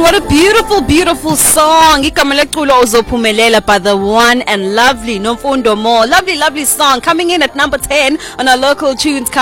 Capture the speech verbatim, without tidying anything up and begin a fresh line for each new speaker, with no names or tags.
what a beautiful, beautiful song. Igama leculo uzophumelela by the one and lovely Nomfundo Mo. Lovely, lovely song coming in at number ten on our local tunes.